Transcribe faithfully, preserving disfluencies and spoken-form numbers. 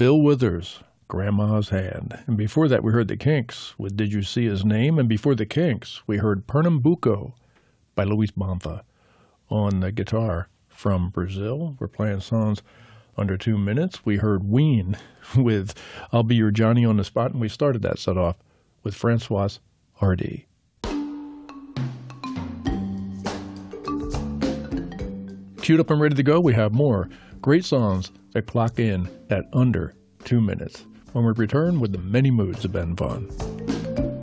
Bill Withers, Grandma's Hand. And before that, we heard the Kinks with Did You See His Name? And before the Kinks, we heard Pernambuco by Luis Bonfa on the guitar from Brazil. We're playing songs under two minutes. We heard Ween with I'll Be Your Johnny on the Spot, and we started that set off with Françoise Hardy. Queued up and ready to go, we have more great songs that clock in at under two minutes when we return with the many moods of Ben Vaughn.